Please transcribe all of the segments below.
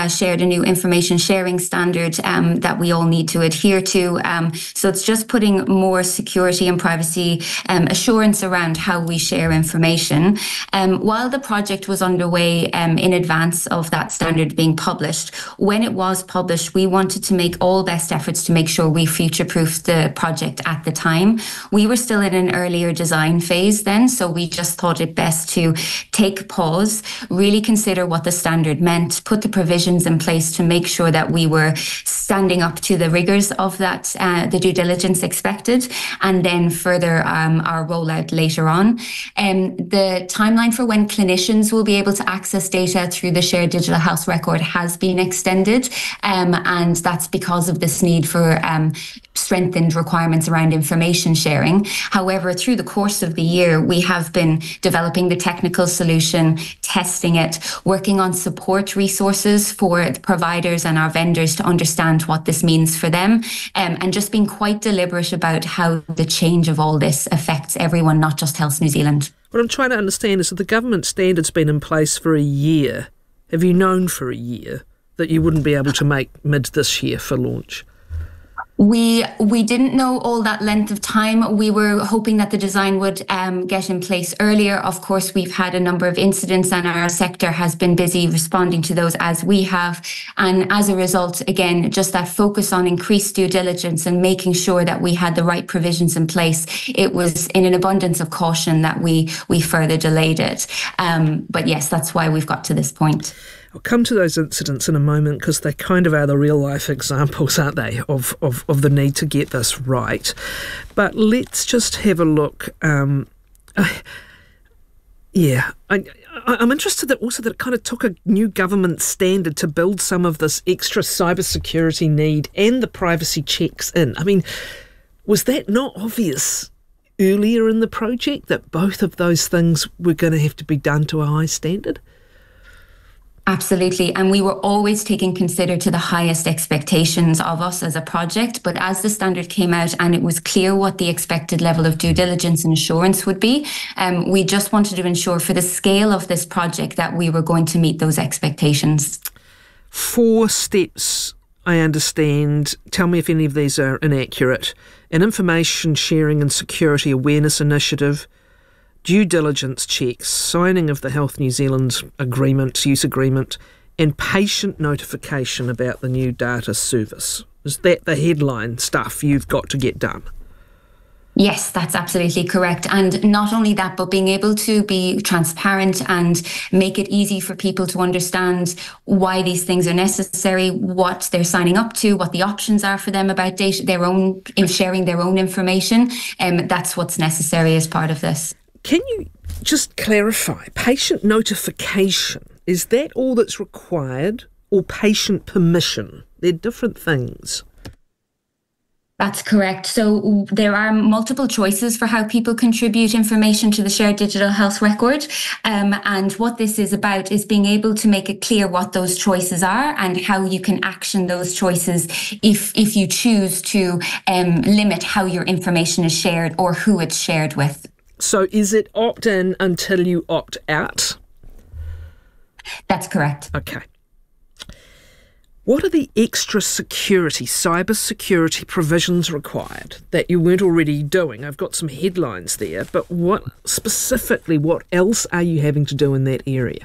shared a new information sharing standard that we all need to adhere to. So it's just putting more security and privacy assurance around how we share information. While the project was underway in advance of that standard being published, when it was published, we wanted to make all best efforts to make sure we future-proofed the project at the time. We were still in an earlier design phase then, so we just thought it best to take a pause, really consider what the standard meant, put the provisions in place to make sure that we were standing up to the rigors of that, the due diligence expected, and then further our rollout later on. The timeline for when clinicians will be able to access data through the shared digital health record has been extended, and that's because of this need for strengthened requirements around information sharing. However, through the course of the year, we have been developing the technical solution, testing it, working on support resources for the providers and our vendors to understand what this means for them, and just being quite deliberate about how the change of all this affects everyone, not just Health New Zealand. What I'm trying to understand is that the government standard's been in place for a year. Have you known for a year that you wouldn't be able to make mid this year for launch? We didn't know all that length of time. We were hoping that the design would get in place earlier. Of course, we've had a number of incidents and our sector has been busy responding to those as we have. And as a result, again, just that focus on increased due diligence and making sure that we had the right provisions in place. It was in an abundance of caution that we further delayed it. But yes, that's why we've got to this point. I'll come to those incidents in a moment because they kind of are the real-life examples, aren't they, of the need to get this right. But let's just have a look. I'm interested that also that it kind of took a new government standard to build some of this extra cybersecurity need and the privacy checks in. I mean, was that not obvious earlier in the project that both of those things were going to have to be done to a high standard? Absolutely. And we were always taking consider to the highest expectations of us as a project. But as the standard came out and it was clear what the expected level of due diligence and assurance would be, we just wanted to ensure for the scale of this project that we were going to meet those expectations. 4 steps, I understand. Tell me if any of these are inaccurate. An information sharing and security awareness initiative, due diligence checks, signing of the Health New Zealand use agreement, and patient notification about the new data service. Is that the headline stuff you've got to get done? Yes, that's absolutely correct. And not only that, but being able to be transparent and make it easy for people to understand why these things are necessary, what they're signing up to, what the options are for them about data, sharing their own information. That's what's necessary as part of this. Can you just clarify, patient notification, is that all that's required, or patient permission? They're different things. That's correct. So there are multiple choices for how people contribute information to the shared digital health record. And what this is about is being able to make it clear what those choices are and how you can action those choices if you choose to limit how your information is shared or who it's shared with. So is it opt-in until you opt out? That's correct. Okay. What are the extra cyber security provisions required that you weren't already doing? I've got some headlines there, but what else are you having to do in that area?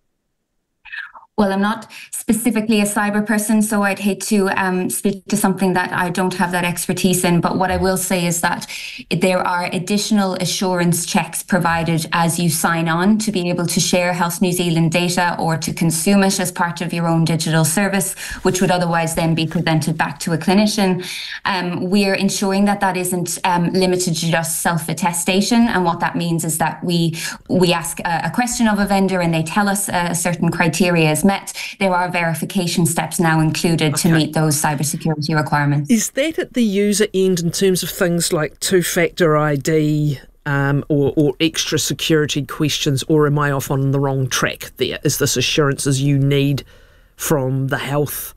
Well, I'm not specifically a cyber person, so I'd hate to speak to something that I don't have that expertise in. But what I will say is that there are additional assurance checks provided as you sign on to be able to share Health New Zealand data or to consume it as part of your own digital service, which would otherwise then be presented back to a clinician. We're ensuring that isn't limited to just self-attestation. And what that means is that we ask a question of a vendor and they tell us a certain criteria is met. There are verification steps now included to meet those cybersecurity requirements. Is that at the user end in terms of things like two-factor ID or extra security questions, or am I off on the wrong track there? Is this assurances you need from the health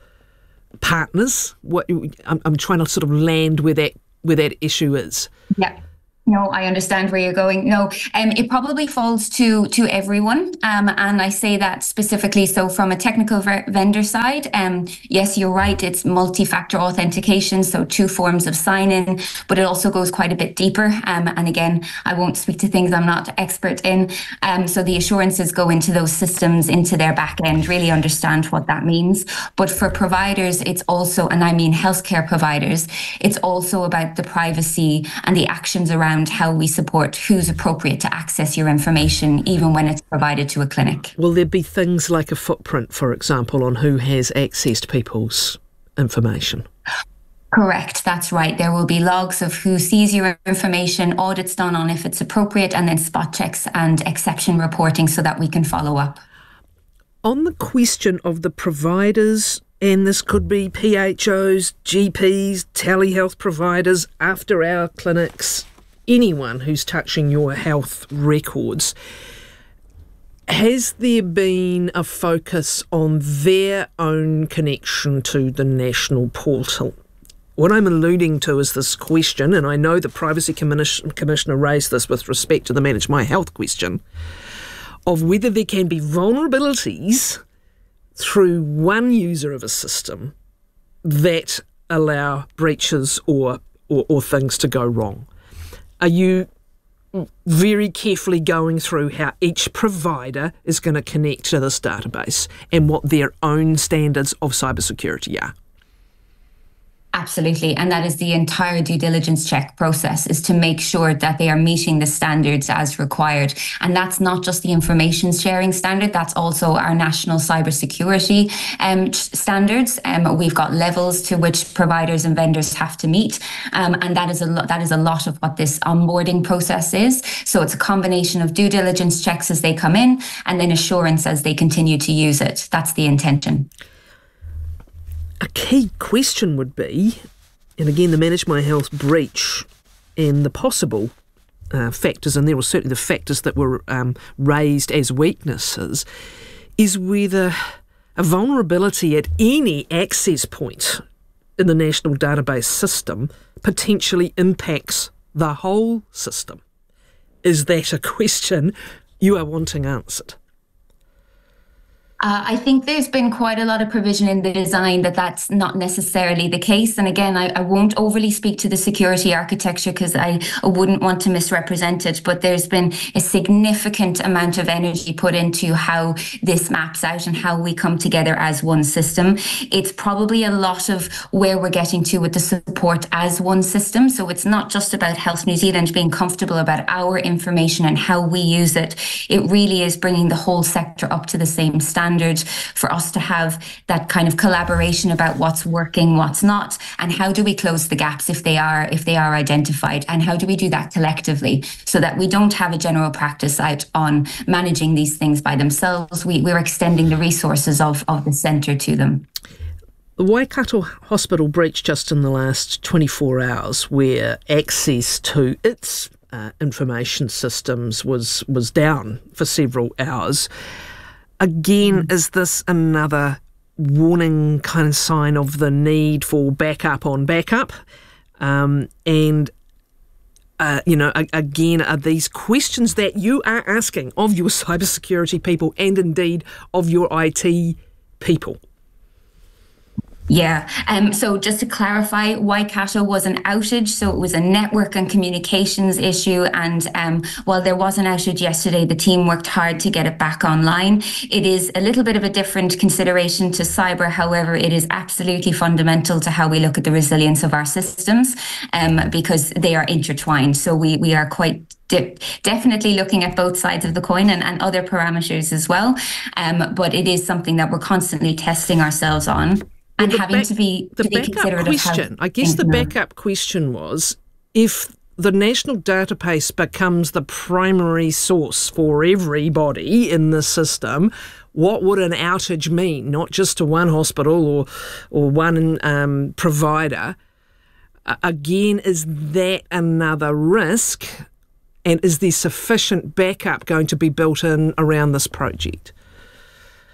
partners? I'm trying to sort of land where that issue is. Yeah. No, I understand where you're going. No, it probably falls to everyone, and I say that specifically. So, from a technical vendor side, yes, you're right. It's multi-factor authentication, so two forms of sign-in, but it also goes quite a bit deeper. And again, I won't speak to things I'm not expert in. So the assurances go into those systems, into their back end, really understand what that means. But for providers, it's also, and I mean healthcare providers, it's also about the privacy and the actions around how we support who's appropriate to access your information, even when it's provided to a clinic. Will there be things like a footprint, for example, on who has access to people's information? Correct, that's right. There will be logs of who sees your information, audits done on if it's appropriate, and then spot checks and exception reporting so that we can follow up. On the question of the providers, and this could be PHOs, GPs, telehealth providers, after-hour clinics, anyone who's touching your health records, has there been a focus on their own connection to the national portal? What I'm alluding to is this question, and I know the Privacy Commissioner raised this with respect to the Manage My Health question, of whether there can be vulnerabilities through one user of a system that allow breaches or things to go wrong. Are you very carefully going through how each provider is going to connect to this database and what their own standards of cybersecurity are? Absolutely. And that is the entire due diligence check process, is to make sure that they are meeting the standards as required. And that's not just the information sharing standard, that's also our national cybersecurity standards. We've got levels to which providers and vendors have to meet. And that is a lot of what this onboarding process is. So it's a combination of due diligence checks as they come in and then assurance as they continue to use it. That's the intention. A key question would be, and again, the Manage My Health breach and the possible factors, and there were certainly the factors that were raised as weaknesses, is whether a vulnerability at any access point in the national database system potentially impacts the whole system. Is that a question you are wanting answered? I think there's been quite a lot of provision in the design that that's not necessarily the case. And again, I won't overly speak to the security architecture because I wouldn't want to misrepresent it, but there's been a significant amount of energy put into how this maps out and how we come together as one system. It's probably a lot of where we're getting to with the support as one system. So it's not just about Health New Zealand being comfortable about our information and how we use it. It really is bringing the whole sector up to the same standard for us to have that kind of collaboration about what's working, what's not, and how do we close the gaps if they are identified, and how do we do that collectively so that we don't have a general practice out on managing these things by themselves. We're extending the resources of the centre to them. The Waikato Hospital breach just in the last 24 hours, where access to its information systems was down for several hours. Again, is this another warning kind of sign of the need for backup on backup? Again, are these questions that you are asking of your cybersecurity people and indeed of your IT people? Yeah. So just to clarify, Waikato was an outage. So it was a network and communications issue. And while there was an outage yesterday, the team worked hard to get it back online. It is a little bit of a different consideration to cyber. However, it is absolutely fundamental to how we look at the resilience of our systems because they are intertwined. So we are quite definitely looking at both sides of the coin and other parameters as well. But it is something that we're constantly testing ourselves on. And having to be considerate of how... I guess the backup question was, if the national database becomes the primary source for everybody in the system, what would an outage mean? Not just to one hospital or one provider. Again, is that another risk? And is there sufficient backup going to be built in around this project?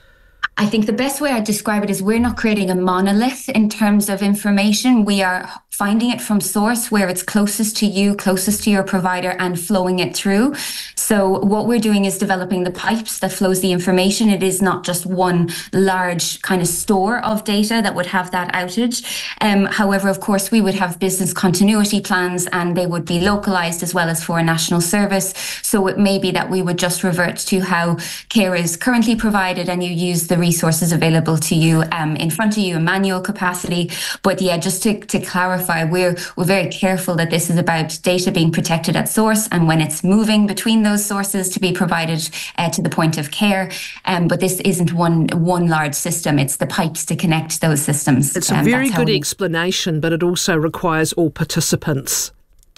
I think the best way I describe it is we're not creating a monolith in terms of information. We are finding it from source where it's closest to you, closest to your provider, and flowing it through. So what we're doing is developing the pipes that flows the information. It is not just one large kind of store of data that would have that outage. However, of course, we would have business continuity plans, and they would be localized as well as for a national service. So it may be that we would just revert to how care is currently provided, and you use the resources available to you in front of you in manual capacity. But yeah, just to clarify, we're very careful that this is about data being protected at source, and when it's moving between those sources to be provided to the point of care. But this isn't one large system. It's the pipes to connect those systems. It's a very good explanation, but it also requires all participants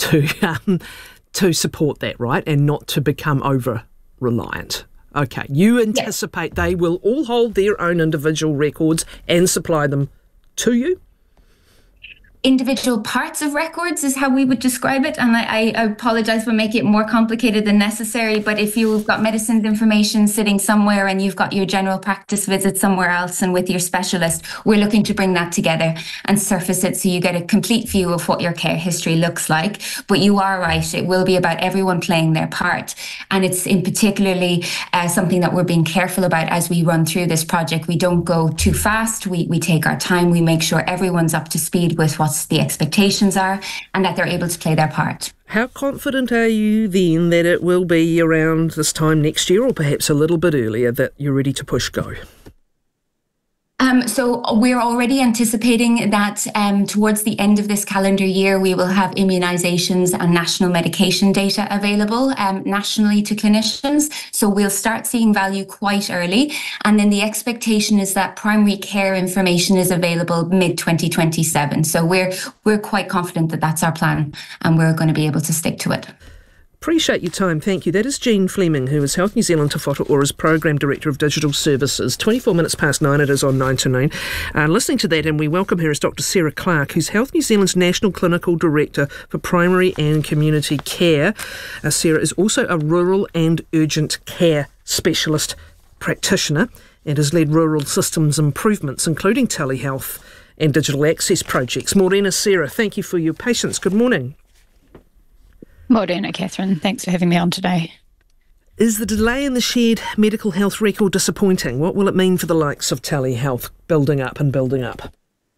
to support that, right? And not to become over-reliant. Okay, you anticipate they will all hold their own individual records and supply them to you? Individual parts of records is how we would describe it. And I apologize for making it more complicated than necessary, but if you've got medicines information sitting somewhere and you've got your general practice visit somewhere else and with your specialist, we're looking to bring that together and surface it so you get a complete view of what your care history looks like. But you are right, it will be about everyone playing their part. And it's in particularly something that we're being careful about as we run through this project. We don't go too fast, we take our time, we make sure everyone's up to speed with what the expectations are and that they're able to play their part. How confident are you then that it will be around this time next year, or perhaps a little bit earlier, that you're ready to push go? So we're already anticipating that towards the end of this calendar year, we will have immunisations and national medication data available nationally to clinicians. So we'll start seeing value quite early. And then the expectation is that primary care information is available mid-2027. So we're quite confident that that's our plan, and we're going to be able to stick to it. Appreciate your time, thank you. That is Jean Fleming, who is Health New Zealand Te Whatu Ora's Programme Director of Digital Services. 24 minutes past 9, it is on 9 to 9. Listening to that, and we welcome her, is Dr Sarah Clark, who's Health New Zealand's National Clinical Director for Primary and Community Care. Sarah is also a rural and urgent care specialist practitioner and has led rural systems improvements, including telehealth and digital access projects. Morena, Sarah, thank you for your patience. Good morning. Morena, Catherine. Thanks for having me on today. Is the delay in the shared medical health record disappointing? What will it mean for the likes of telehealth building up and building up?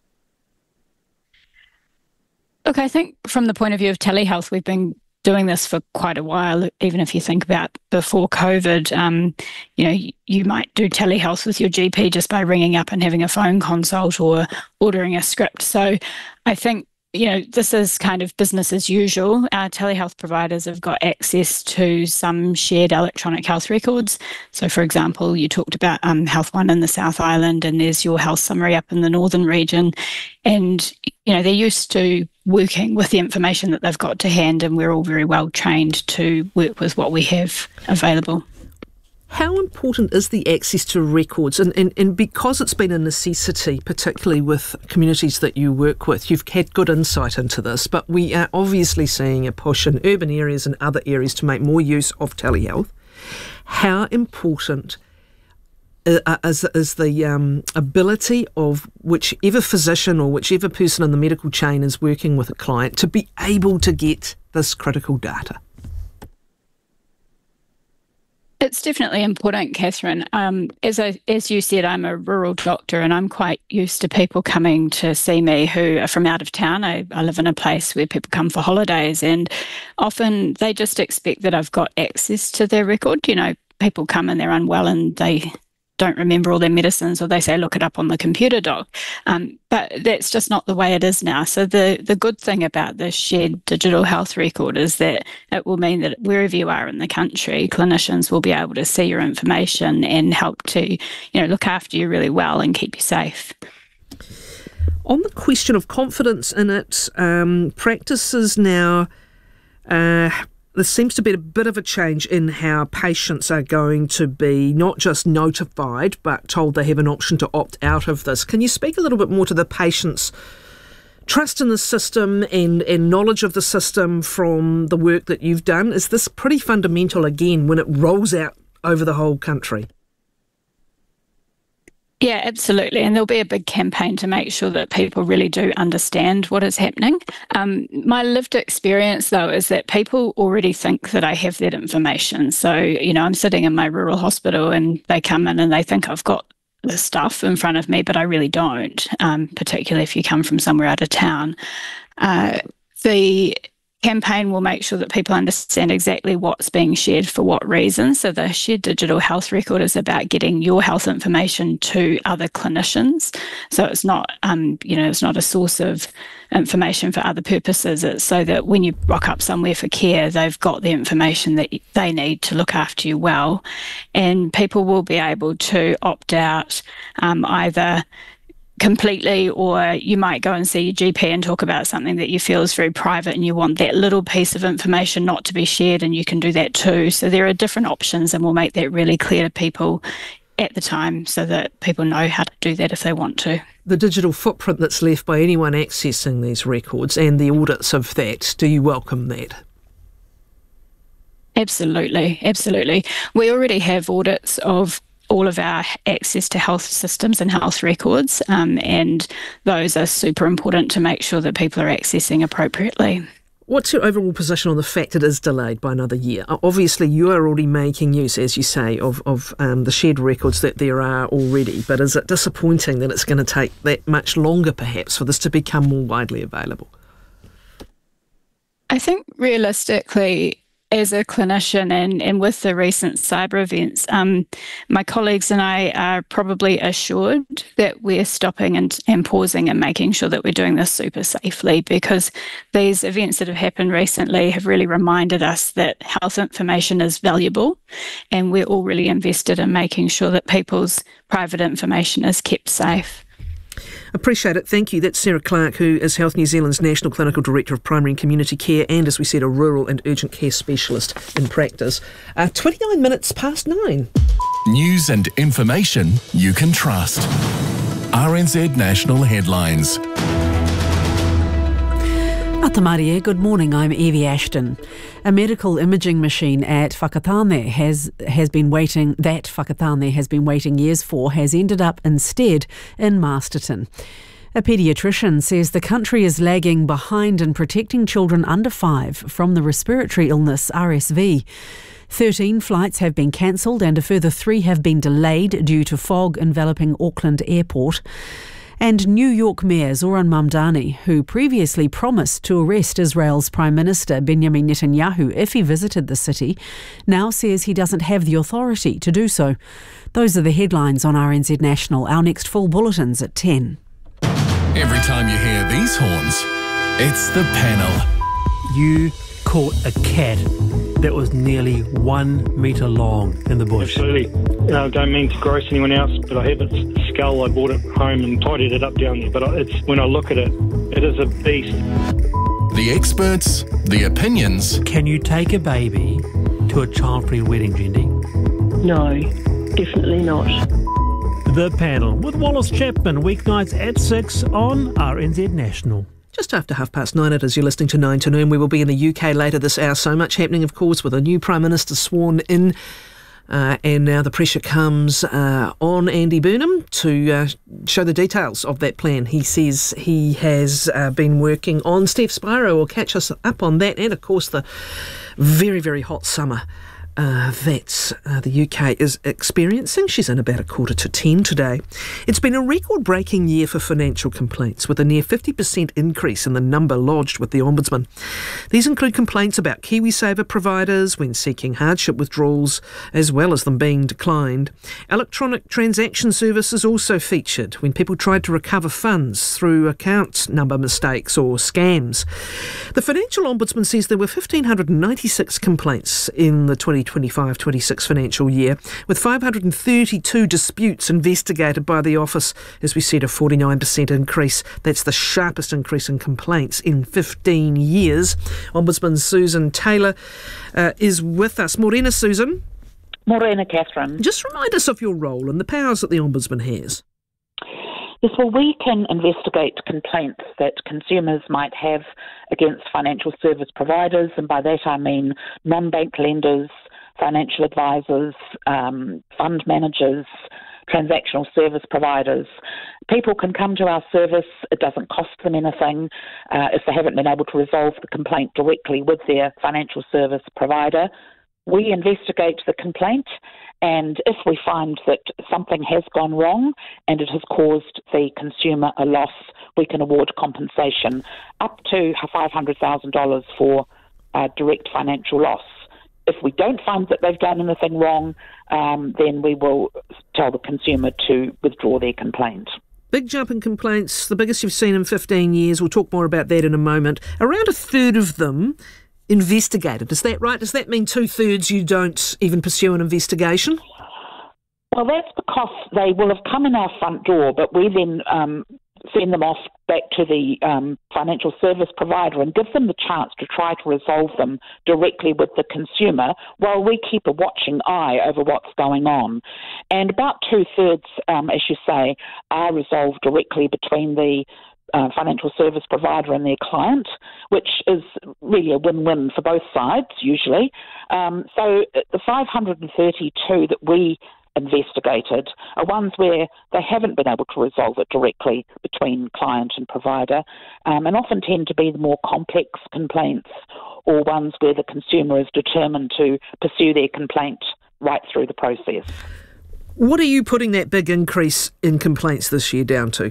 Look, I think from the point of view of telehealth, we've been doing this for quite a while. Even if you think about before COVID, you might do telehealth with your GP just by ringing up and having a phone consult or ordering a script. So I think this is kind of business as usual. Our telehealth providers have got access to some shared electronic health records. So, for example, you talked about Health One in the South Island, and there's your health summary up in the Northern region. And, they're used to working with the information that they've got to hand, and we're all very well trained to work with what we have available. How important is the access to records? And because it's been a necessity, particularly with communities that you work with, you've had good insight into this, but we are obviously seeing a push in urban areas and other areas to make more use of telehealth. How important is the ability of whichever physician or whichever person in the medical chain is working with a client to be able to get this critical data? It's definitely important, Catherine. As you said, I'm a rural doctor, and I'm quite used to people coming to see me who are from out of town. I live in a place where people come for holidays, and often they just expect that I've got access to their record. People come and they're unwell and they don't remember all their medicines, or they say, look it up on the computer, doc. But that's just not the way it is now. So the good thing about this shared digital health record is that it will mean that wherever you are in the country, clinicians will be able to see your information and help to, look after you really well and keep you safe. On the question of confidence in it, practices now, there seems to be a bit of a change in how patients are going to be not just notified, but told they have an option to opt out of this. Can you speak a little bit more to the patients' trust in the system and knowledge of the system from the work that you've done? Is this pretty fundamental, again, when it rolls out over the whole country? Yeah, absolutely. And there'll be a big campaign to make sure that people really do understand what is happening. My lived experience, though, is that people already think that I have that information. So, I'm sitting in my rural hospital and they come in and they think I've got the stuff in front of me, but I really don't, particularly if you come from somewhere out of town. The campaign will make sure that people understand exactly what's being shared for what reason. So the shared digital health record is about getting your health information to other clinicians. So it's not, it's not a source of information for other purposes. It's so that when you rock up somewhere for care, they've got the information that they need to look after you well. And people will be able to opt out either completely, or you might go and see your GP and talk about something that you feel is very private and you want that little piece of information not to be shared, and you can do that too. So there are different options, and we'll make that really clear to people at the time so that people know how to do that if they want to. The digital footprint that's left by anyone accessing these records and the audits of that, do you welcome that? Absolutely, absolutely. We already have audits of all of our access to health systems and health records, and those are super important to make sure that people are accessing appropriately. What's your overall position on the fact it is delayed by another year? Obviously, you are already making use, as you say, of the shared records that there are already, but is it disappointing that it's going to take that much longer, perhaps, for this to become more widely available? I think realistically, as a clinician and with the recent cyber events, my colleagues and I are probably assured that we're stopping and pausing and making sure that we're doing this super safely, because these events that have happened recently have really reminded us that health information is valuable, and we're all really invested in making sure that people's private information is kept safe. Appreciate it. Thank you. That's Sarah Clark, who is Health New Zealand's National Clinical Director of Primary and Community Care and, as we said, a rural and urgent care specialist in practice. 29 minutes past 9. News and information you can trust. RNZ National Headlines. Atamarie, good morning. I'm Evie Ashton. A medical imaging machine at Whakatane has been waiting years for has ended up instead in Masterton. A paediatrician says the country is lagging behind in protecting children under 5 from the respiratory illness RSV. 13 flights have been cancelled and a further 3 have been delayed due to fog enveloping Auckland Airport. And New York Mayor Zoran Mamdani, who previously promised to arrest Israel's Prime Minister Benjamin Netanyahu if he visited the city, now says he doesn't have the authority to do so. Those are the headlines on RNZ National. Our next full bulletin's at 10. Every time you hear these horns, it's the panel. You caught a cat that was nearly 1 metre long in the bush. Absolutely. I don't mean to gross anyone else, but I have its skull. I brought it home and tidied it up down there. But when I look at it, it is a beast. The experts, the opinions. Can you take a baby to a child-free wedding, Jendi? No, definitely not. The Panel with Wallace Chapman, weeknights at 6 on RNZ National. Just after 9:30 it is, you're listening to 9 to Noon. We will be in the UK later this hour. So much happening, of course, with a new Prime Minister sworn in. And now the pressure comes on Andy Burnham to show the details of that plan he says he has been working on. Steve Spiro will catch us up on that, and of course the very, very hot summer that the UK is experiencing. She's in about 9:45 today. It's been a record-breaking year for financial complaints, with a near 50% increase in the number lodged with the Ombudsman. These include complaints about KiwiSaver providers when seeking hardship withdrawals, as well as them being declined. Electronic transaction services also featured when people tried to recover funds through account number mistakes or scams. The Financial Ombudsman says there were 1,596 complaints in the 2025-26 financial year, with 532 disputes investigated by the office. As we said, a 49% increase. That's the sharpest increase in complaints in 15 years. Ombudsman Susan Taylor is with us. Morena, Susan. Morena, Catherine. Just remind us of your role and the powers that the Ombudsman has. Yes, well, we can investigate complaints that consumers might have against financial service providers, and by that I mean non-bank lenders, financial advisors, fund managers, transactional service providers. People can come to our service. It doesn't cost them anything if they haven't been able to resolve the complaint directly with their financial service provider. We investigate the complaint, and if we find that something has gone wrong and it has caused the consumer a loss, we can award compensation up to $500,000 for direct financial loss. If we don't find that they've done anything wrong, then we will tell the consumer to withdraw their complaint. Big jump in complaints, the biggest you've seen in 15 years. We'll talk more about that in a moment. Around a third of them investigated. Is that right? Does that mean 2/3 you don't even pursue an investigation? Well, that's because they will have come in our front door, but we then send them off back to the financial service provider and give them the chance to try to resolve them directly with the consumer while we keep a watching eye over what's going on. And about 2/3, as you say, are resolved directly between the financial service provider and their client, which is really a win-win for both sides, usually. So the 532 that we investigated are ones where they haven't been able to resolve it directly between client and provider, and often tend to be the more complex complaints or ones where the consumer is determined to pursue their complaint right through the process. What are you putting that big increase in complaints this year down to?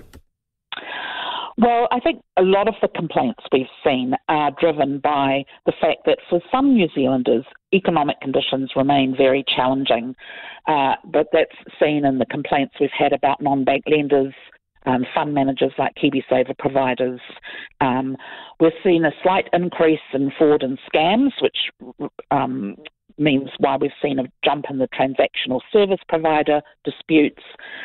Well, I think a lot of the complaints we've seen are driven by the fact that for some New Zealanders, economic conditions remain very challenging, but that's seen in the complaints we've had about non-bank lenders, fund managers like KiwiSaver providers. We've seen a slight increase in fraud and scams, which means why we've seen a jump in the transactional service provider disputes.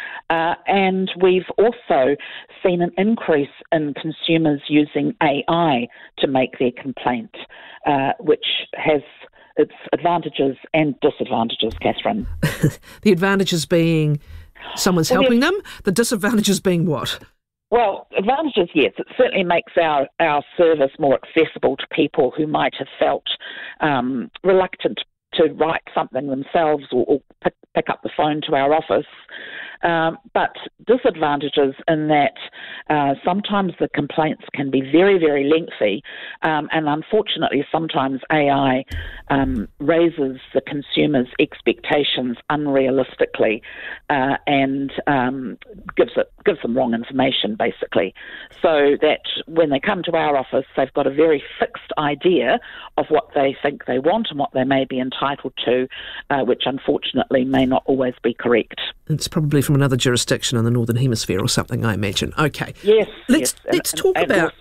And we've also seen an increase in consumers using AI to make their complaint, which has its advantages and disadvantages, Catherine. The advantages being someone's helping them, the disadvantages being what? Well, advantages, yes. It certainly makes our service more accessible to people who might have felt reluctant to write something themselves or pick up the phone to our office. But disadvantages in that sometimes the complaints can be very, very lengthy, and unfortunately sometimes AI raises the consumer's expectations unrealistically and gives them wrong information, basically. So that when they come to our office, they've got a very fixed idea of what they think they want and what they may be entitled to, which unfortunately may not always be correct. It's probably from another jurisdiction in the Northern Hemisphere or something, I imagine. Okay. Yes. Let's talk about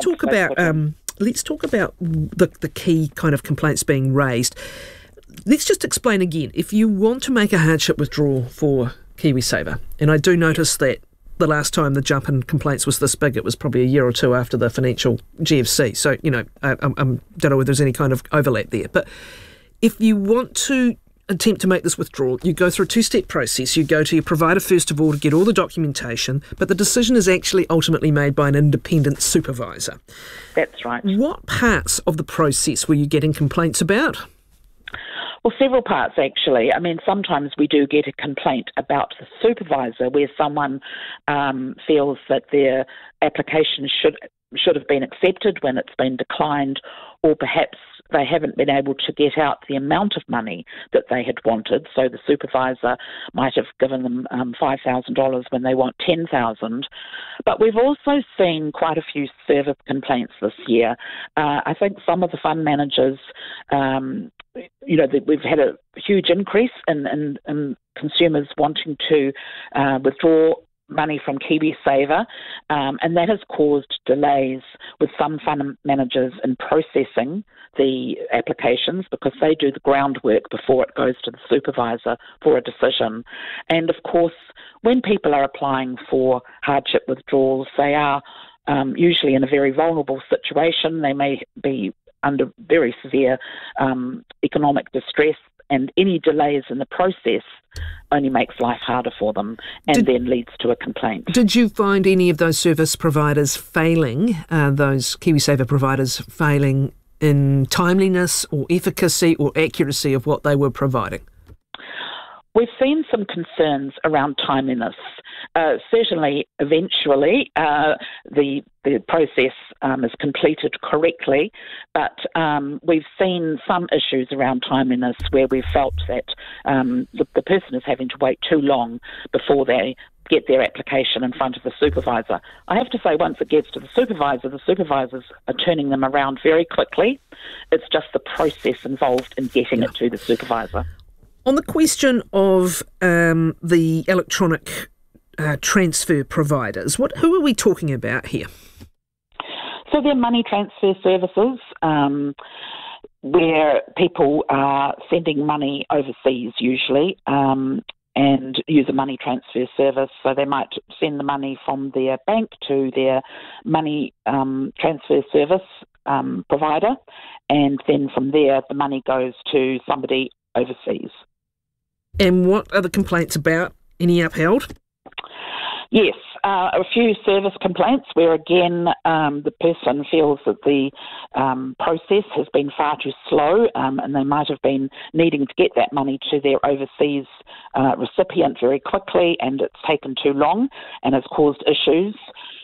the key kind of complaints being raised. Let's just explain again. If you want to make a hardship withdrawal for KiwiSaver, and I do notice that the last time the jump in complaints was this big, it was probably a year or two after the financial GFC. So, I don't know whether there's any kind of overlap there. But if you want to attempt to make this withdrawal, you go through a two-step process. You go to your provider first of all to get all the documentation, but the decision is actually ultimately made by an independent supervisor. That's right. What parts of the process were you getting complaints about? Well, several parts, actually. I mean, sometimes we do get a complaint about the supervisor where someone feels that their application should have been accepted when it's been declined, or perhaps they haven't been able to get out the amount of money that they had wanted. So the supervisor might have given them $5,000 when they want $10,000. But we've also seen quite a few service complaints this year. I think some of the fund managers, we've had a huge increase in consumers wanting to withdraw money from KiwiSaver, and that has caused delays with some fund managers in processing the applications because they do the groundwork before it goes to the supervisor for a decision. And of course, when people are applying for hardship withdrawals, they are usually in a very vulnerable situation. They may be under very severe economic distress, and any delays in the process only makes life harder for them and then leads to a complaint. Did you find any of those service providers failing, those KiwiSaver providers failing in timeliness or efficacy or accuracy of what they were providing? We've seen some concerns around timeliness. Certainly, eventually, the process is completed correctly, but we've seen some issues around timeliness where we've felt that the person is having to wait too long before they get their application in front of the supervisor. I have to say, once it gets to the supervisors are turning them around very quickly. It's just the process involved in getting it to the supervisor. On the question of the electronic transfer providers, who are we talking about here? So they're money transfer services where people are sending money overseas usually and use a money transfer service. So they might send the money from their bank to their money transfer service provider, and then from there the money goes to somebody overseas. And what are the complaints about? Any upheld? Yes, a few service complaints where, again, the person feels that the process has been far too slow and they might have been needing to get that money to their overseas recipient very quickly, and it's taken too long and has caused issues.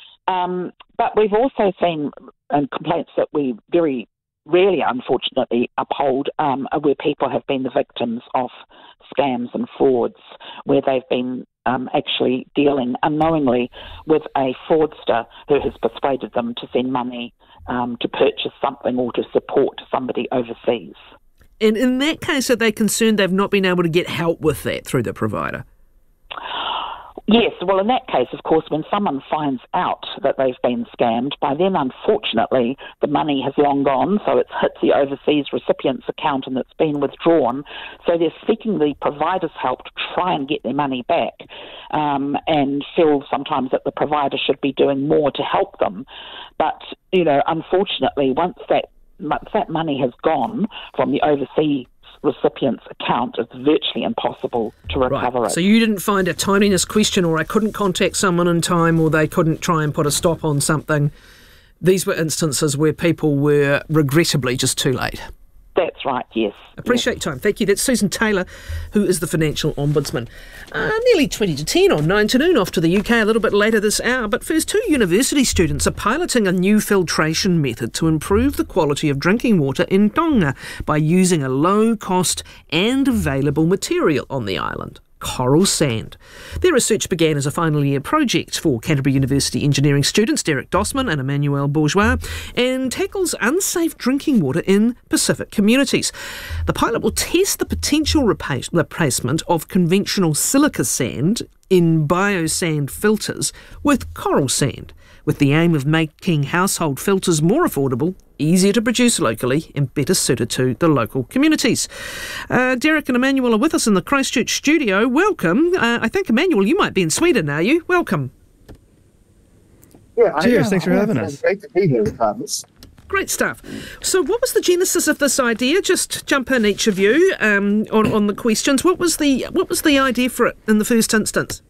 But we've also seen complaints that we very rarely, unfortunately, uphold where people have been the victims of scams and frauds, where they've been actually dealing unknowingly with a fraudster who has persuaded them to send money to purchase something or to support somebody overseas. And in that case, are they concerned they've not been able to get help with that through the provider? Yes, well, in that case, of course, when someone finds out that they've been scammed, by then, unfortunately, the money has long gone, so it's hit the overseas recipient's account and it's been withdrawn. So they're seeking the provider's help to try and get their money back, and feel sometimes that the provider should be doing more to help them. But, unfortunately, once that money has gone from the overseas recipient's account, it's virtually impossible to recover it. So you didn't find a timeliness question, or I couldn't contact someone in time, or they couldn't try and put a stop on something. These were instances where people were regrettably just too late. That's right, yes. Appreciate your time. Thank you. That's Susan Taylor, who is the Financial Ombudsman. Nearly 20 to 10 on 9 to noon, off to the UK a little bit later this hour. But first, 2 university students are piloting a new filtration method to improve the quality of drinking water in Tonga by using a low-cost and available material on the island: coral sand. Their research began as a final year project for Canterbury University engineering students Derek Dossman and Emmanuel Bourgeois, and tackles unsafe drinking water in Pacific communities. The pilot will test the potential replacement of conventional silica sand in biosand filters with coral sand, with the aim of making household filters more affordable, easier to produce locally, and better suited to the local communities. Derek and Emmanuel are with us in the Christchurch studio. Welcome. I think, Emmanuel, you might be in Sweden, are you? Welcome. Yeah, cheers. Thanks for having us. Great to be here, Thomas. Great stuff. So what was the genesis of this idea? Just jump in, each of you, on the questions. What was the idea for it in the first instance?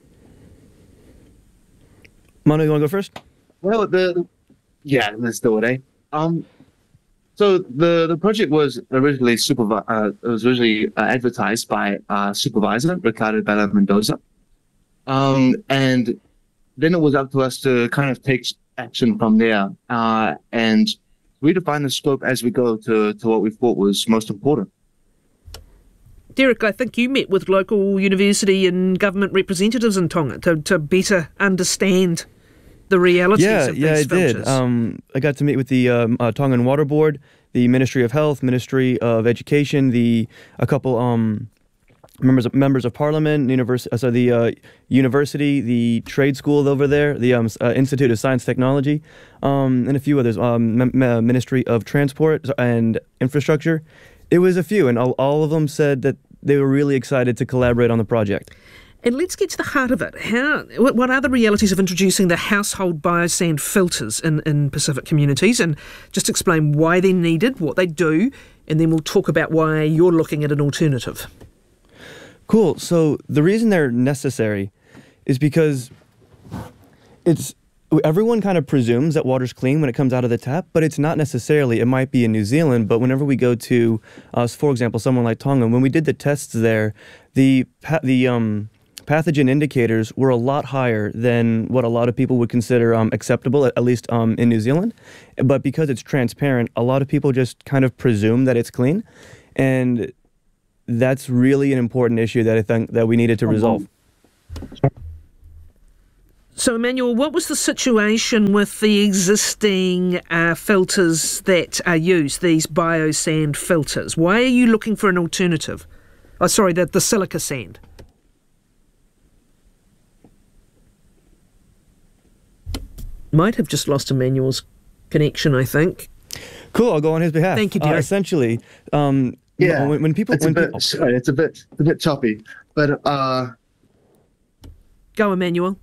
Manu, you want to go first? Well, let's do it, eh? So the project was originally advertised by supervisor Ricardo Bella Mendoza, and then it was up to us to kind of take action from there and redefine the scope as we go to what we thought was most important. Derek, I think you met with local university and government representatives in Tonga to better understand the realities of these filters. Yeah, I did. I got to meet with the Tongan Water Board, the Ministry of Health, Ministry of Education, a couple members of Parliament, the university, the trade school over there, the Institute of Science Technology, and a few others, Ministry of Transport and Infrastructure. It was a few, and all of them said that they were really excited to collaborate on the project. And let's get to the heart of it. What are the realities of introducing the household biosand filters in Pacific communities? And just explain why they're needed, what they do, and then we'll talk about why you're looking at an alternative. Cool. So the reason they're necessary is because it's everyone kind of presumes that water's clean when it comes out of the tap, but it's not necessarily. It might be in New Zealand, but whenever we go to, for example, someone like Tonga, when we did the tests there, the pathogen indicators were a lot higher than what a lot of people would consider acceptable, at least in New Zealand. But because it's transparent, a lot of people just kind of presume that it's clean, and that's really an important issue that I think that we needed to resolve. So, Emmanuel, what was the situation with the existing filters that are used, these biosand filters? Why are you looking for an alternative? Oh, sorry, the silica sand. Might have just lost Emmanuel's connection, I think. Cool, I'll go on his behalf. Thank you, Derek. Essentially, when people... Sorry, it's a bit choppy, but... Go, Emmanuel.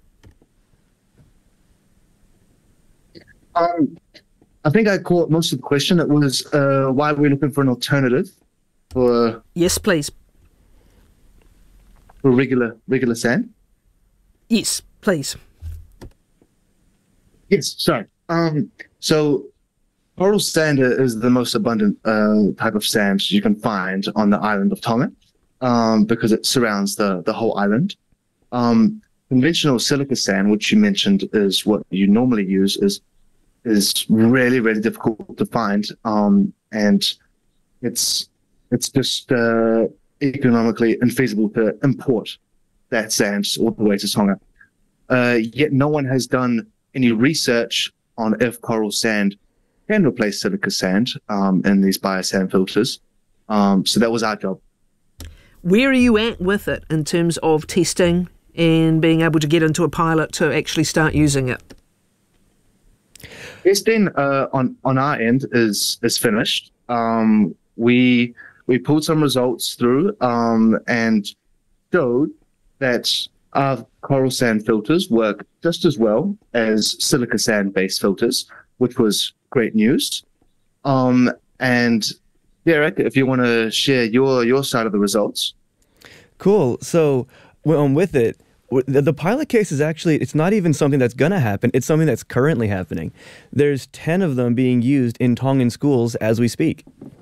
I think I caught most of the question. It was why we're looking for an alternative for... Yes, please. For regular sand? Yes, please. Yes, sorry. So coral sand is the most abundant type of sand you can find on the island of Tonga because it surrounds the whole island. Conventional silica sand, which you mentioned is what you normally use, is really, really difficult to find, and it's just economically infeasible to import that sand all the way to Tonga. Yet no one has done any research on if coral sand can replace silica sand in these biosand filters. So that was our job. Where are you at with it in terms of testing and being able to get into a pilot to actually start using it? Testing on our end is finished. We pulled some results through and showed that our coral sand filters work just as well as silica sand based filters, which was great news. And Derek, if you want to share your side of the results. Cool. So with it, the pilot case is actually, it's not even something that's going to happen. It's something that's currently happening. There's 10 of them being used in Tongan schools as we speak.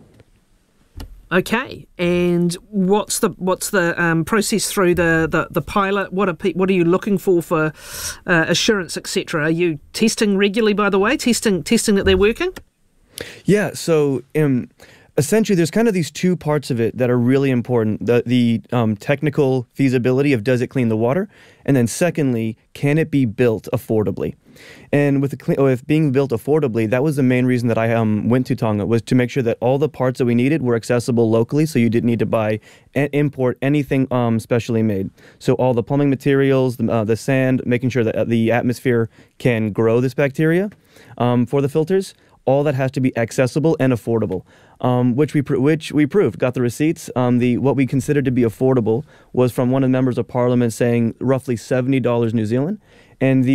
Okay, and what's the process through the pilot? What are you looking for assurance, etc.? Are you testing regularly, by the way, testing that they're working? Yeah, so essentially there's kind of these two parts of it that are really important. The technical feasibility of does it clean the water? And then secondly, can it be built affordably? And with being built affordably, that was the main reason that I went to Tonga, was to make sure that all the parts that we needed were accessible locally, so you didn't need to buy and import anything specially made. So all the plumbing materials, the sand, making sure that the atmosphere can grow this bacteria for the filters, all that has to be accessible and affordable, which we proved. Got the receipts. What we considered to be affordable was from one of the members of Parliament saying roughly $70 New Zealand, and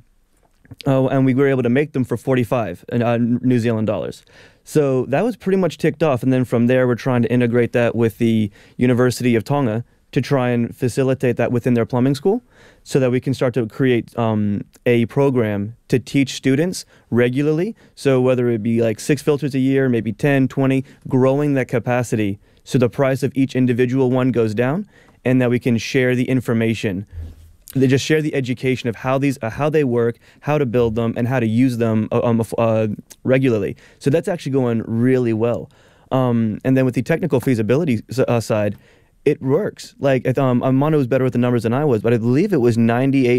we were able to make them for 45 New Zealand dollars. So that was pretty much ticked off, and then from there we're trying to integrate that with the University of Tonga to try and facilitate that within their plumbing school, so that we can start to create a program to teach students regularly. So whether it be like 6 filters a year, maybe 10, 20, growing that capacity so the price of each individual one goes down, and that we can share the information. They just share the education of how they work, how to build them, and how to use them regularly. So that's actually going really well. And then with the technical feasibility side, it works. Like Armando was better with the numbers than I was, but I believe it was 98,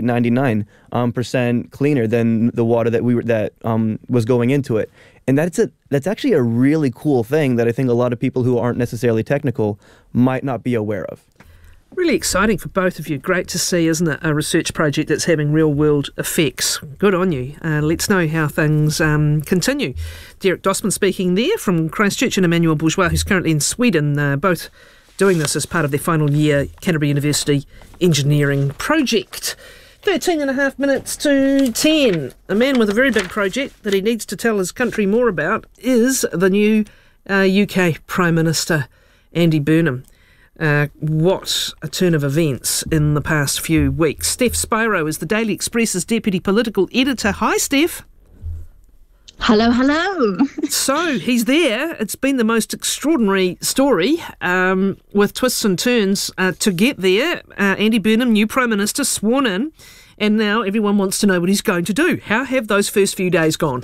99% cleaner than the water that was going into it. And that's actually a really cool thing that I think a lot of people who aren't necessarily technical might not be aware of. Really exciting for both of you. Great to see, isn't it? A research project that's having real-world effects. Good on you. Let's know how things continue. Derek Dossman speaking there from Christchurch, and Emmanuel Bourgeois, who's currently in Sweden, both doing this as part of their final year Canterbury University engineering project. 13 and a half minutes to 10. A man with a very big project that he needs to tell his country more about is the new UK Prime Minister, Andy Burnham. What a turn of events in the past few weeks. Steph Spiro is the Daily Express's Deputy Political Editor. Hi, Steph. Hello, hello. So, he's there. It's been the most extraordinary story with twists and turns to get there. Andy Burnham, new Prime Minister, sworn in, and now everyone wants to know what he's going to do. How have those first few days gone?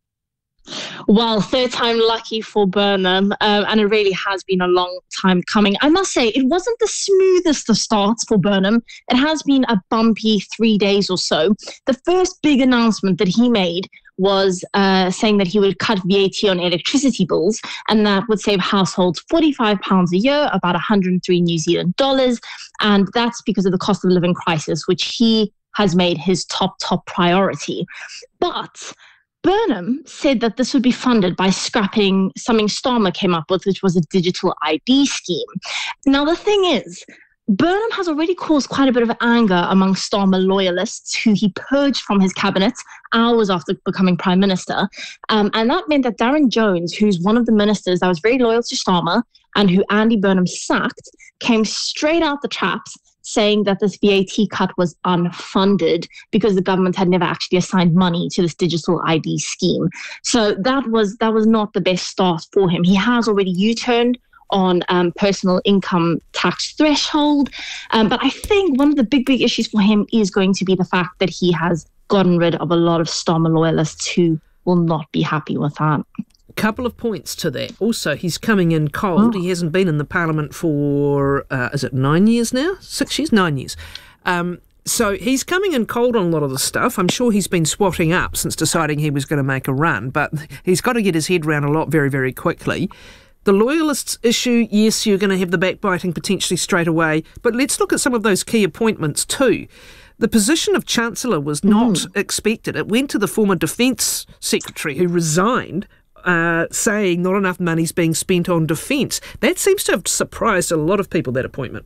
Well, third time lucky for Burnham, and it really has been a long time coming. I must say, it wasn't the smoothest of starts for Burnham. It has been a bumpy 3 days or so. The first big announcement that he made was saying that he would cut VAT on electricity bills, and that would save households £45 a year, about 103 New Zealand dollars, and that's because of the cost of living crisis, which he has made his top priority. But Burnham said that this would be funded by scrapping something Starmer came up with, which was a digital ID scheme. Now, the thing is, Burnham has already caused quite a bit of anger among Starmer loyalists who he purged from his cabinet hours after becoming Prime Minister. And that meant that Darren Jones, who's one of the ministers that was very loyal to Starmer and who Andy Burnham sacked, came straight out the traps saying that this VAT cut was unfunded because the government had never actually assigned money to this digital ID scheme. So that was not the best start for him. He has already U-turned on personal income tax threshold. But I think one of the big issues for him is going to be the fact that he has gotten rid of a lot of Starmer loyalists who will not be happy with that. Couple of points to that. Also, he's coming in cold. He hasn't been in the Parliament for, is it 9 years now? 6 years? 9 years. So he's coming in cold on a lot of the stuff. I'm sure he's been swatting up since deciding he was going to make a run, but he's got to get his head around a lot very, very quickly. The loyalists issue, yes, you're going to have the backbiting potentially straight away, but let's look at some of those key appointments too. The position of Chancellor was not expected. It went to the former Defence Secretary who resigned, saying not enough money's being spent on defence. That seems to have surprised a lot of people, that appointment.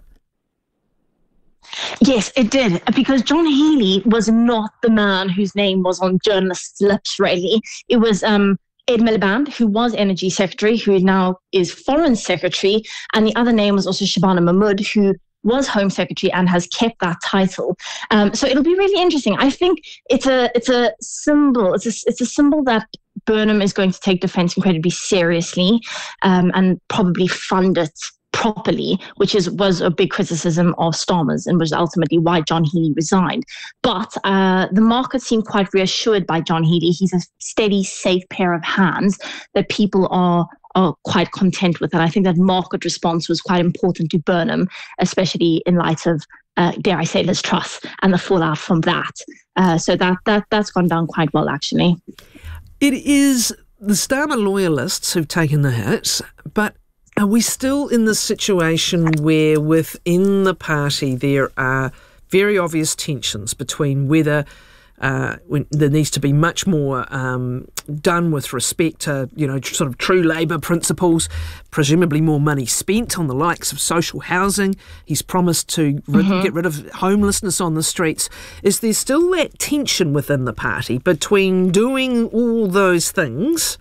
Yes, it did, because John Healey was not the man whose name was on journalists' lips, really. It was Ed Miliband, who was Energy Secretary, who now is Foreign Secretary, and the other name was also Shabana Mahmood, who was Home Secretary and has kept that title. So it'll be really interesting. I think it's a symbol. It's a symbol that Burnham is going to take defence incredibly seriously, and probably fund it properly, which was a big criticism of Starmer's and was ultimately why John Healey resigned. But the market seemed quite reassured by John Healey. He's a steady, safe pair of hands that people are quite content with. And I think that market response was quite important to Burnham, especially in light of, dare I say, Liz Truss and the fallout from that. So that's gone down quite well, actually. It is the Starmer loyalists who've taken the hit, but are we still in this situation where within the party there are very obvious tensions between whether when there needs to be much more done with respect to, sort of true Labour principles, presumably more money spent on the likes of social housing. He's promised to get rid of homelessness on the streets. Is there still that tension within the party between doing all those things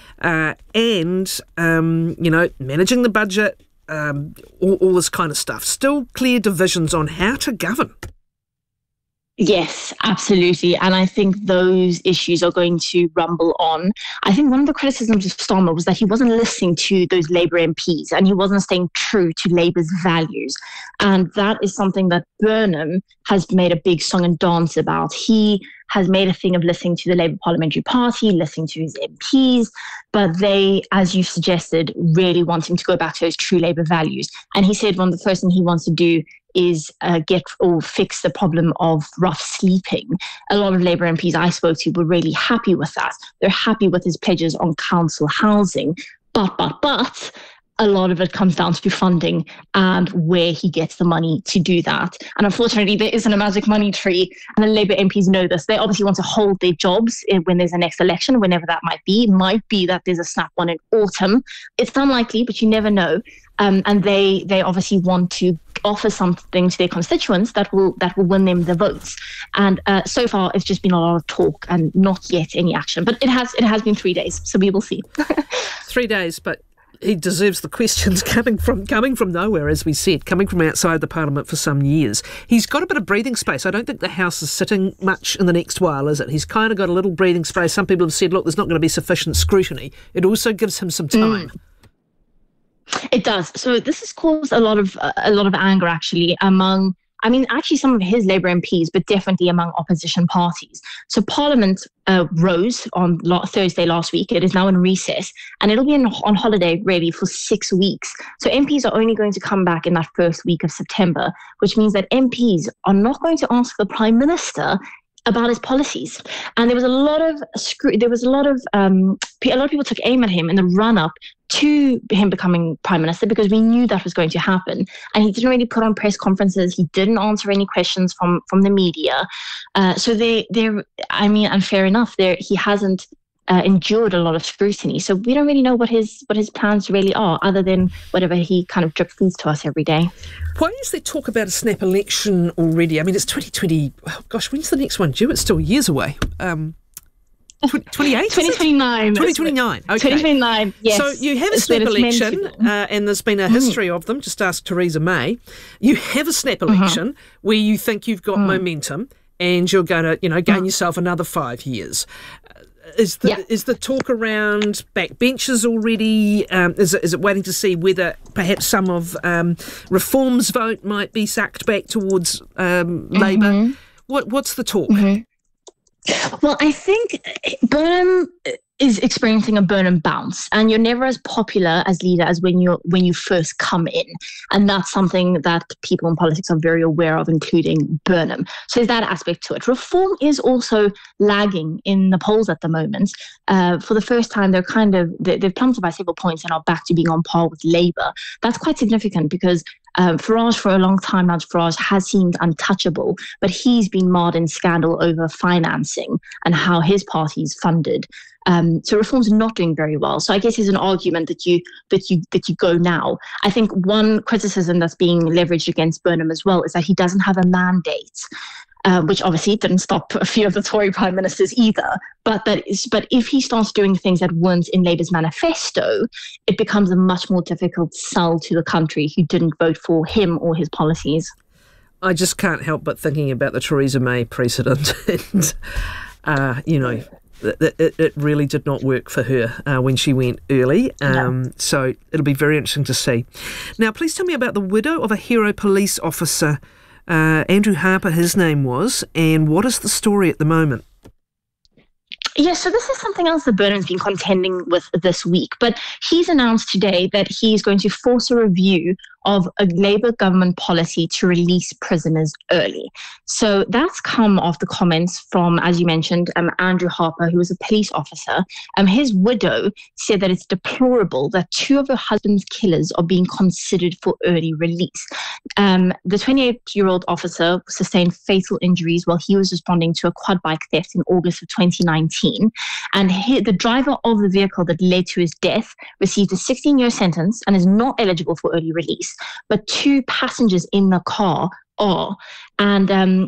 and managing the budget, all this kind of stuff? Still clear divisions on how to govern? Yes, absolutely. And I think those issues are going to rumble on. I think one of the criticisms of Starmer was that he wasn't listening to those Labour MPs and he wasn't staying true to Labour's values. And that is something that Burnham has made a big song and dance about. He has made a thing of listening to the Labour Parliamentary Party, listening to his MPs, but they, as you suggested, really want him to go back to those true Labour values. And he said one of the first things he wants to do is fix the problem of rough sleeping. A lot of Labour MPs I spoke to were really happy with that. They're happy with his pledges on council housing, but a lot of it comes down to funding and where he gets the money to do that. And unfortunately, there isn't a magic money tree, and the Labour MPs know this. They obviously want to hold their jobs when there's a next election, whenever that might be. It might be that there's a snap one in autumn. It's unlikely, but you never know. And they obviously want to offer something to their constituents that will win them the votes. And so far, it's just been a lot of talk and not yet any action. But it has been 3 days, so we will see. 3 days, but he deserves the questions coming from nowhere, as we said, coming from outside the Parliament for some years. He's got a bit of breathing space. I don't think the House is sitting much in the next while, is it? He's kind of got a little breathing space. Some people have said, look, there's not going to be sufficient scrutiny. It also gives him some time. It does. So this has caused a lot of anger, actually, among some of his Labour MPs, but definitely among opposition parties. So Parliament rose on Thursday last week. It is now in recess, and it'll be on holiday really for 6 weeks. So MPs are only going to come back in that first week of September, which means that MPs are not going to ask the Prime Minister about his policies. And there was a lot of people took aim at him in the run-up to him becoming Prime Minister, because we knew that was going to happen. And he didn't really put on press conferences. He didn't answer any questions from the media. And fair enough, he hasn't endured a lot of scrutiny. So we don't really know what his plans really are, other than whatever he kind of drip feeds to us every day. Why is there talk about a snap election already? I mean, it's 2020. Oh gosh, when's the next one due? It's still years away. 28? 2029. 2029. Okay. 2029, yes. So you have a snap election, and there's been a history of them. Just ask Theresa May. You have a snap election where you think you've got momentum and you're going to, gain yourself another 5 years. Is the talk around backbenchers already? Is it waiting to see whether perhaps some of Reform's vote might be sucked back towards Labour? What's the talk? Well, I think Burnham is experiencing a Burnham bounce, and you're never as popular as leader as when you first come in, and that's something that people in politics are very aware of, including Burnham. So there's that aspect to it. Reform is also lagging in the polls at the moment. For the first time, they've plummeted by several points and are back to being on par with Labour. That's quite significant because Farage, for a long time now, Farage has seemed untouchable, but he's been marred in scandal over financing and how his party's funded. So Reform's not doing very well. So I guess there's an argument that you go now. I think one criticism that's being leveraged against Burnham as well is that he doesn't have a mandate, which obviously didn't stop a few of the Tory prime ministers either. But if he starts doing things that weren't in Labour's manifesto, it becomes a much more difficult sell to the country who didn't vote for him or his policies. I just can't help but thinking about the Theresa May precedent, and it really did not work for her when she went early. So it'll be very interesting to see. Now, please tell me about the widow of a hero police officer, Andrew Harper, his name was, and what is the story at the moment? Yeah, so this is something else that Burnham's been contending with this week, but he's announced today that he's going to force a review of a Labour government policy to release prisoners early. So that's come after comments from, as you mentioned, Andrew Harper, who was a police officer. His widow said that it's deplorable that two of her husband's killers are being considered for early release. The 28-year-old officer sustained fatal injuries while he was responding to a quad bike theft in August of 2019. And the driver of the vehicle that led to his death received a 16-year sentence and is not eligible for early release. But two passengers in the car are. And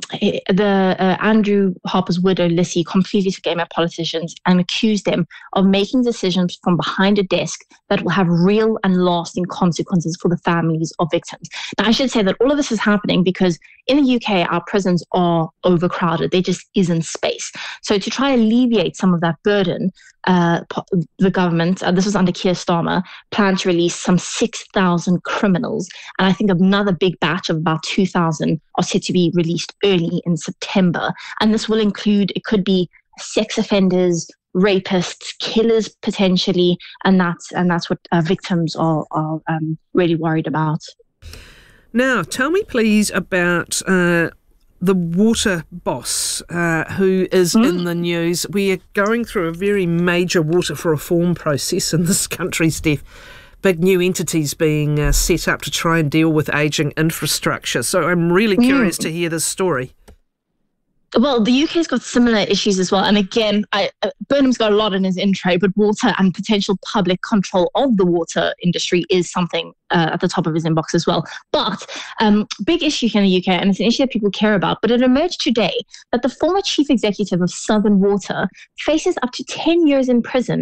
Andrew Harper's widow, Lissy, completely took aim at politicians and accused them of making decisions from behind a desk that will have real and lasting consequences for the families of victims. Now, I should say that all of this is happening because in the UK, our prisons are overcrowded. There just isn't space. So to try to alleviate some of that burden, the government, this was under Keir Starmer, planned to release some 6,000 criminals. And I think another big batch of about 2,000 are set to be released early in September. And this will include, it could be sex offenders, rapists, killers potentially, and that's what victims are really worried about. Now, tell me please about the water boss who is in the news. We are going through a very major water reform process in this country, Steph. Big new entities being set up to try and deal with ageing infrastructure. So I'm really curious to hear this story. Well, the UK's got similar issues as well. And again, Burnham's got a lot in his intro, but water and potential public control of the water industry is something at the top of his inbox as well. But big issue here in the UK, and it's an issue that people care about, but it emerged today that the former chief executive of Southern Water faces up to 10 years in prison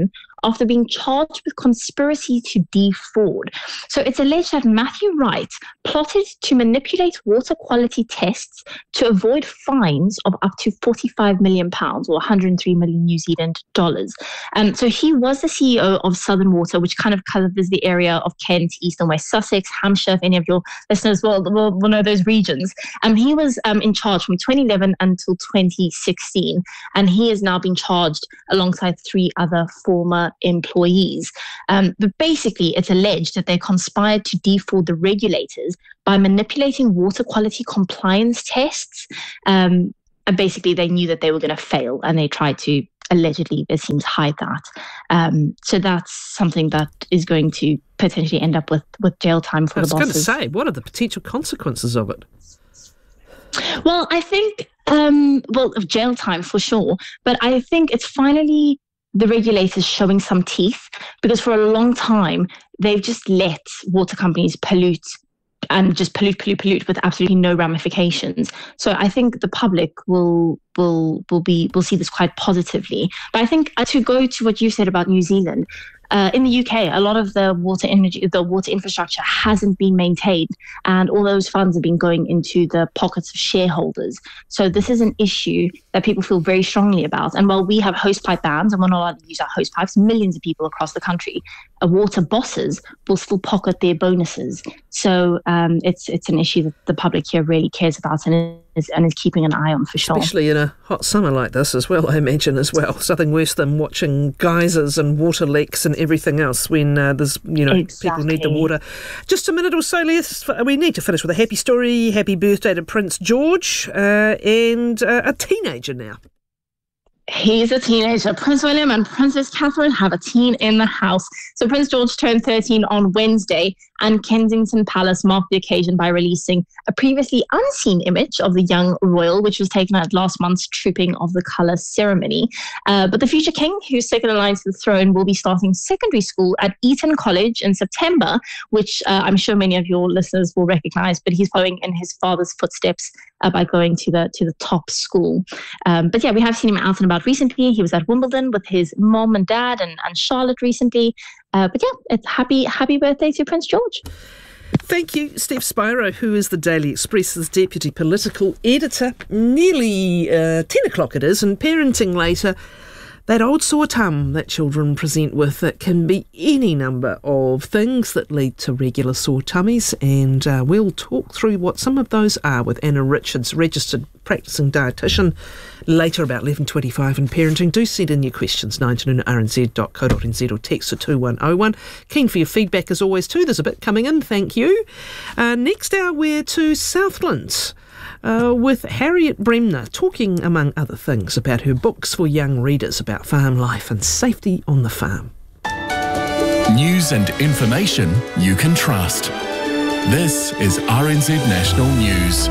after being charged with conspiracy to defraud. So it's alleged that Matthew Wright plotted to manipulate water quality tests to avoid fines of up to £45 million or 103 million New Zealand dollars. So he was the CEO of Southern Water, which kind of covers the area of Kent, East and West Sussex, Hampshire, if any of your listeners will know those regions. He was in charge from 2011 until 2016, and he has now been charged alongside 3 other former employees. But basically, it's alleged that they conspired to defraud the regulators by manipulating water quality compliance tests. And basically, they knew that they were going to fail, and they tried to allegedly, it seems, hide that. So that's something that is going to potentially end up with jail time for the bosses. I was going to say, what are the potential consequences of it? Well, I think, of jail time for sure, but I think it's finally the regulators showing some teeth, because for a long time, they've just let water companies pollute and just pollute with absolutely no ramifications. So I think the public will see this quite positively. But I think to go to what you said about New Zealand, in the UK, a lot of the water infrastructure hasn't been maintained, and all those funds have been going into the pockets of shareholders. So this is an issue that people feel very strongly about. And while we have hosepipe bans and we're not allowed to use our hosepipes, millions of people across the country, water bosses will still pocket their bonuses. So it's an issue that the public here really cares about and is keeping an eye on for sure. Especially in a hot summer like this as well, I imagine as well. Something worse than watching geysers and water leaks and everything else when there's, exactly. People need the water. Just a minute or so, we need to finish with a happy story. Happy birthday to Prince George and a teenager now. He's a teenager. Prince William and Princess Catherine have a teen in the house. So Prince George turned 13 on Wednesday, and Kensington Palace marked the occasion by releasing a previously unseen image of the young royal, which was taken at last month's Trooping of the Colour ceremony. But the future king, who's second in line to the throne, will be starting secondary school at Eton College in September, which I'm sure many of your listeners will recognise, but he's following in his father's footsteps by going to the top school. But yeah, we have seen him out and about recently. He was at Wimbledon with his mom and dad and Charlotte recently. But yeah, it's happy birthday to Prince George. Thank you, Steph Spiro, who is the Daily Express's Deputy Political Editor. Nearly 10 o'clock it is, and parenting later. That old sore tum that children present with, it can be any number of things that lead to regular sore tummies, and we'll talk through what some of those are with Anna Richards, registered practising dietitian, later about 11:25 in parenting. Do send in your questions, 920rnz.co.nz or text to 2101. Keen for your feedback as always too. There's a bit coming in, thank you. Next hour we're to Southlands. With Harriet Bremner, talking, among other things, about her books for young readers about farm life and safety on the farm. News and information you can trust. This is RNZ National News.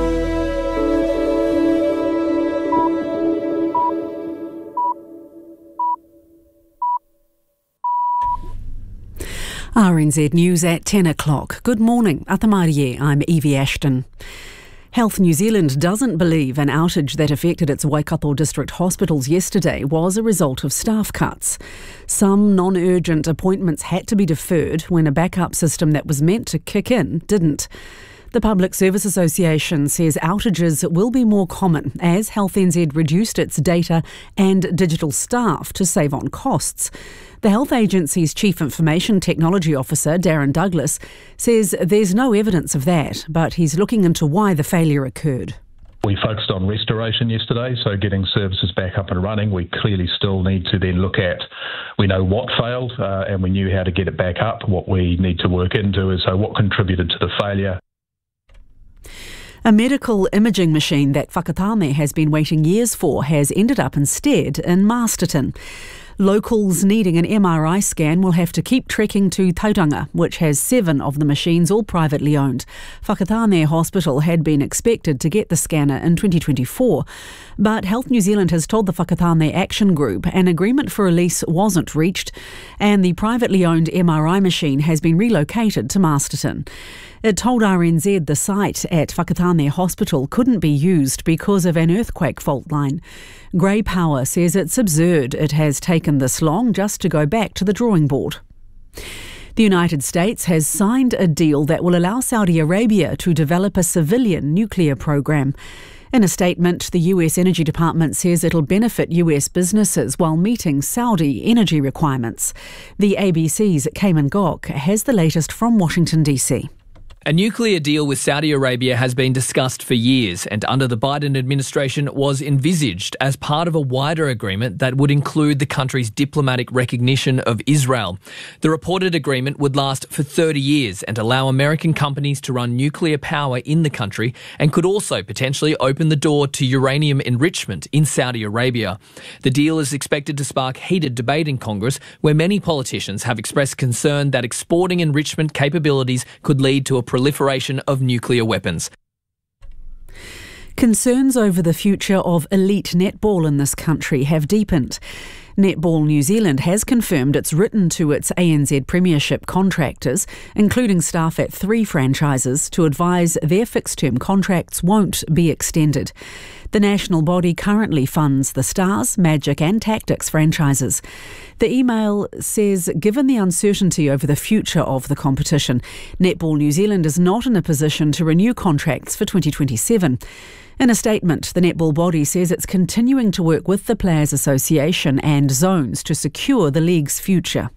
RNZ News at 10 o'clock. Good morning. Atamarie, I'm Evie Ashton. Health New Zealand doesn't believe an outage that affected its Waikato district hospitals yesterday was a result of staff cuts. Some non-urgent appointments had to be deferred when a backup system that was meant to kick in didn't. The Public Service Association says outages will be more common as Health NZ reduced its data and digital staff to save on costs. The Health Agency's Chief Information Technology Officer, Darren Douglas, says there's no evidence of that, but he's looking into why the failure occurred. We focused on restoration yesterday, so getting services back up and running. We clearly still need to then look at, we know what failed and we knew how to get it back up. What we need to work into is what contributed to the failure. A medical imaging machine that Whakatane has been waiting years for has ended up instead in Masterton. Locals needing an MRI scan will have to keep trekking to Tauranga, which has 7 of the machines, all privately owned. Whakatane Hospital had been expected to get the scanner in 2024, but Health New Zealand has told the Whakatane Action Group an agreement for a lease wasn't reached, and the privately owned MRI machine has been relocated to Masterton. It told RNZ the site at Whakatane Hospital couldn't be used because of an earthquake fault line. Grey Power says it's absurd it has taken this long just to go back to the drawing board. The United States has signed a deal that will allow Saudi Arabia to develop a civilian nuclear program. In a statement, the US Energy Department says it'll benefit US businesses while meeting Saudi energy requirements. The ABC's Cayman Gok has the latest from Washington, D.C. A nuclear deal with Saudi Arabia has been discussed for years and under the Biden administration was envisaged as part of a wider agreement that would include the country's diplomatic recognition of Israel. The reported agreement would last for 30 years and allow American companies to run nuclear power in the country and could also potentially open the door to uranium enrichment in Saudi Arabia. The deal is expected to spark heated debate in Congress, where many politicians have expressed concern that exporting enrichment capabilities could lead to a proliferation of nuclear weapons. Concerns over the future of elite netball in this country have deepened. Netball New Zealand has confirmed it's written to its ANZ Premiership contractors, including staff at 3 franchises, to advise their fixed-term contracts won't be extended. The national body currently funds the Stars, Magic and Tactics franchises. The email says, given the uncertainty over the future of the competition, Netball New Zealand is not in a position to renew contracts for 2027. In a statement, the netball body says it's continuing to work with the Players Association and zones to secure the league's future.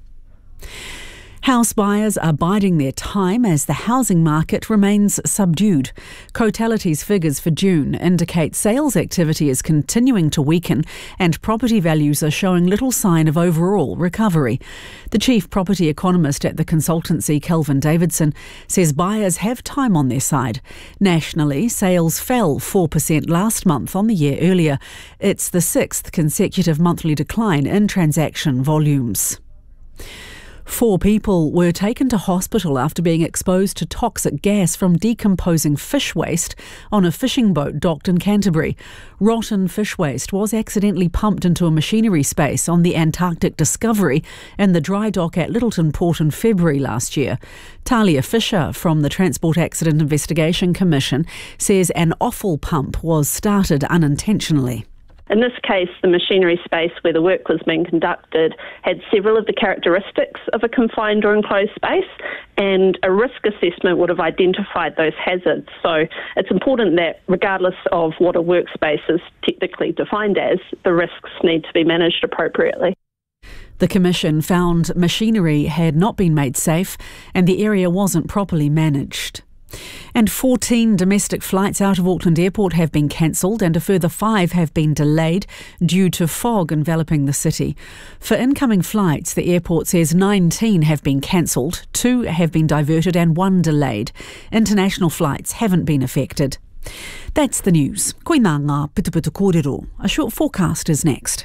House buyers are biding their time as the housing market remains subdued. Cotality's figures for June indicate sales activity is continuing to weaken and property values are showing little sign of overall recovery. The chief property economist at the consultancy, Kelvin Davidson, says buyers have time on their side. Nationally, sales fell 4% last month on the year earlier. It's the 6th consecutive monthly decline in transaction volumes. 4 people were taken to hospital after being exposed to toxic gas from decomposing fish waste on a fishing boat docked in Canterbury. Rotten fish waste was accidentally pumped into a machinery space on the Antarctic Discovery in the dry dock at Littleton Port in February last year. Talia Fisher from the Transport Accident Investigation Commission says an offal pump was started unintentionally. In this case, the machinery space where the work was being conducted had several of the characteristics of a confined or enclosed space, and a risk assessment would have identified those hazards. So it's important that regardless of what a workspace is technically defined as, the risks need to be managed appropriately. The Commission found machinery had not been made safe and the area wasn't properly managed. And 14 domestic flights out of Auckland Airport have been cancelled and a further 5 have been delayed due to fog enveloping the city. For incoming flights, the airport says 19 have been cancelled, 2 have been diverted and 1 delayed. International flights haven't been affected. That's the news. Koina ngā Pitupitu Kōrero. A short forecast is next.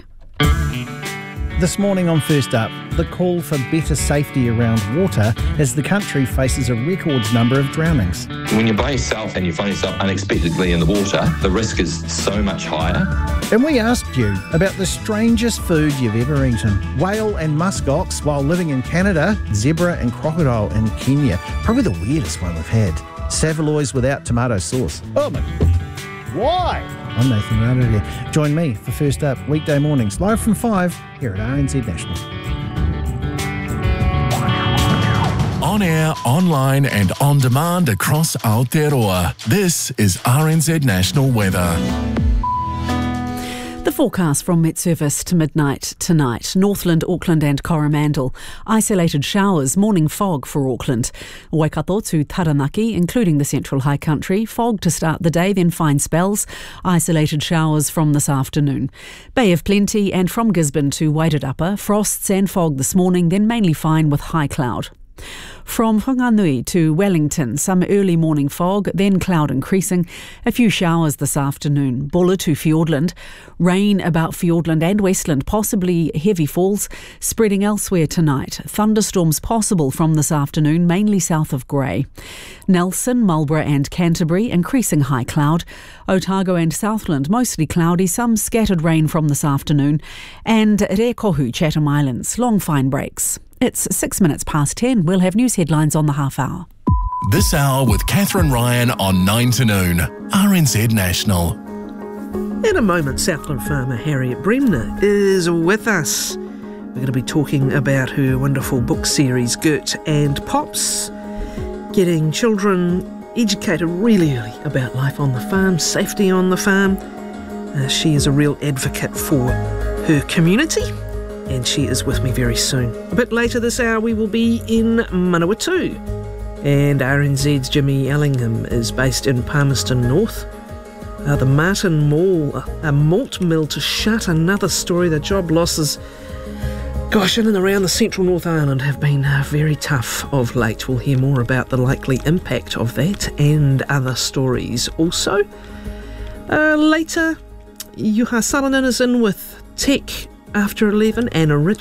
This morning on First Up, the call for better safety around water as the country faces a records number of drownings. When you're by yourself and you find yourself unexpectedly in the water, the risk is so much higher. And we asked you about the strangest food you've ever eaten. Whale and muskox while living in Canada, zebra and crocodile in Kenya. Probably the weirdest one we've had. Saveloys without tomato sauce. Oh my God. Why? I'm Nathan Rada here. Join me for First Up, weekday mornings, live from 5 here at RNZ National. On air, online and on demand across Aotearoa. This is RNZ National Weather. The forecast from Met Service to midnight tonight. Northland, Auckland and Coromandel. Isolated showers, morning fog for Auckland. Waikato to Taranaki, including the Central High Country. Fog to start the day, then fine spells. Isolated showers from this afternoon. Bay of Plenty and from Gisborne to Wairarapa. Frosts and fog this morning, then mainly fine with high cloud. From Whanganui to Wellington, some early morning fog, then cloud increasing. A few showers this afternoon. Bulla to Fiordland. Rain about Fiordland and Westland, possibly heavy falls. Spreading elsewhere tonight. Thunderstorms possible from this afternoon, mainly south of Grey. Nelson, Marlborough and Canterbury, increasing high cloud. Otago and Southland, mostly cloudy, some scattered rain from this afternoon. And Rekohu, Chatham Islands, long fine breaks. It's 6 minutes past 10. We'll have news headlines on the half hour. This hour with Catherine Ryan on 9 to noon, RNZ National. In a moment, Southland farmer Harriet Bremner is with us. We're going to be talking about her wonderful book series, Gert and Pops, getting children educated really early about life on the farm, safety on the farm. She is a real advocate for her community, and she is with me very soon. A bit later this hour, we will be in Manawatu, and RNZ's Jimmy Ellingham is based in Palmerston North. The Martin Mall, a malt mill to shut, another story. The job losses, gosh, in and around the central North Island have been very tough of late. We'll hear more about the likely impact of that and other stories also. Later, Juha Salonen is in with Tech after 11, Anna Rich